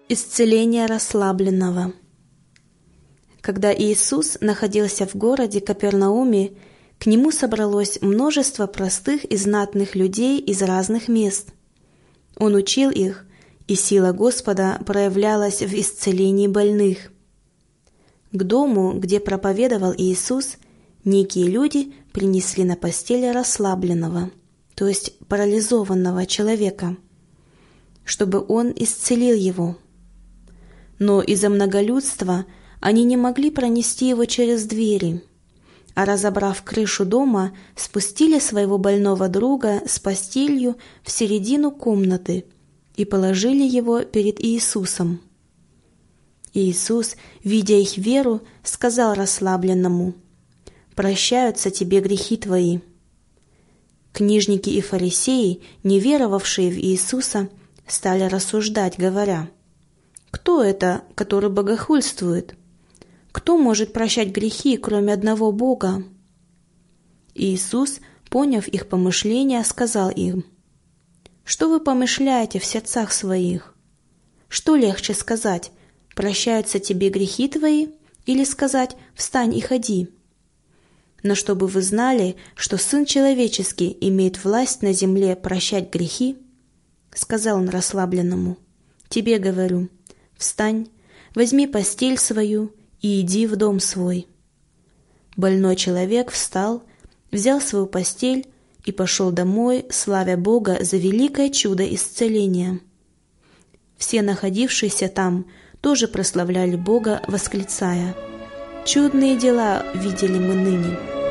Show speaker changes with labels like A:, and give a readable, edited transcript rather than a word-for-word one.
A: Исцеление расслабленного. Когда Иисус находился в городе Капернауме, к нему собралось множество простых и знатных людей из разных мест. Он учил их, и сила Господа проявлялась в исцелении больных. К дому, где проповедовал Иисус, некие люди принесли на постель расслабленного, то есть парализованного человека, чтобы он исцелил его. Но из-за многолюдства они не могли пронести его через двери, а, разобрав крышу дома, спустили своего больного друга с постелью в середину комнаты и положили его перед Иисусом. Иисус, видя их веру, сказал расслабленному: «Прощаются тебе грехи твои». Книжники и фарисеи, не веровавшие в Иисуса, стали рассуждать, говоря: «Кто это, который богохульствует? Кто может прощать грехи, кроме одного Бога?» Иисус, поняв их помышления, сказал им: «Что вы помышляете в сердцах своих? Что легче сказать: прощаются тебе грехи твои, или сказать: встань и ходи? Но чтобы вы знали, что Сын Человеческий имеет власть на земле прощать грехи, сказал он расслабленному: тебе говорю, встань, возьми постель свою и иди в дом свой». Больной человек встал, взял свою постель и пошел домой, славя Бога за великое чудо исцеления. Все находившиеся там тоже прославляли Бога, восклицая: «Чудные дела видели мы ныне».